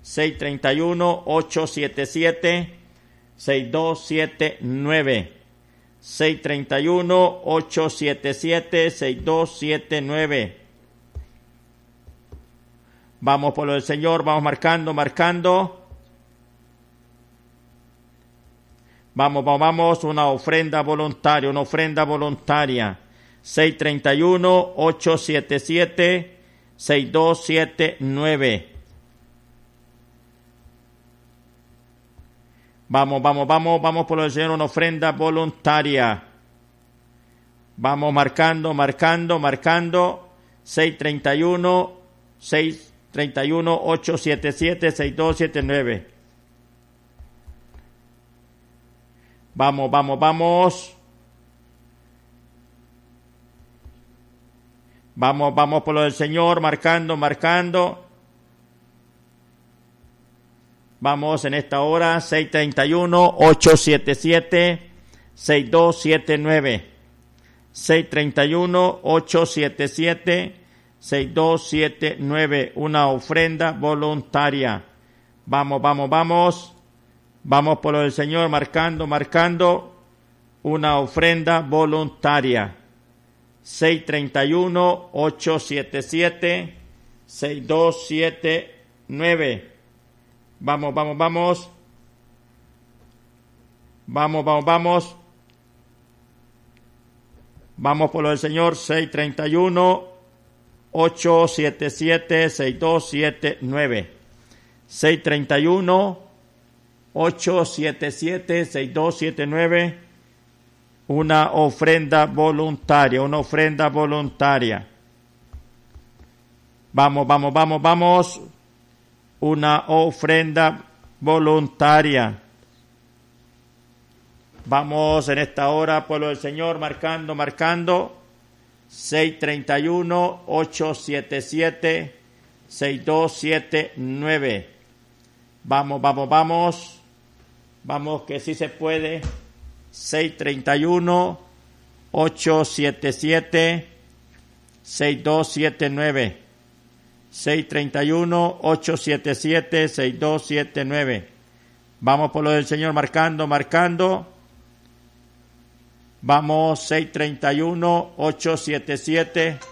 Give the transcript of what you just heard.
631-877-6279. 631-877-6279. Vamos por lo del Señor, vamos marcando. Vamos, una ofrenda voluntaria. 631-877-6279. Vamos por lo del Señor, una ofrenda voluntaria. Vamos marcando. 631-877-6279. Vamos. Vamos por lo del Señor, marcando. Vamos en esta hora, 631-877-6279. 631-877-6279. Una ofrenda voluntaria. Vamos. Vamos por lo del Señor, marcando. Una ofrenda voluntaria. 631-877-6279. Vamos. Vamos por lo del Señor, 631-877-6279. 631-877-6279. Una ofrenda voluntaria. Vamos. Una ofrenda voluntaria. Vamos en esta hora, pueblo del Señor, marcando. 631-877-6279. Vamos. Vamos, que sí se puede. 631-877-6279. 631-877-6279. Vamos por lo del Señor, marcando. Vamos, 631-877